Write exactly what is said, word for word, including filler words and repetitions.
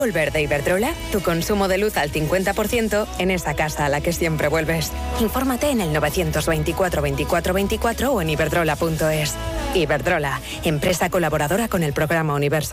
Volver de Iberdrola, tu consumo de luz al cincuenta por ciento en esa casa a la que siempre vuelves. Infórmate en el novecientos veinticuatro veinticuatro veinticuatro o en iberdrola punto es. Iberdrola, empresa colaboradora con el programa Universo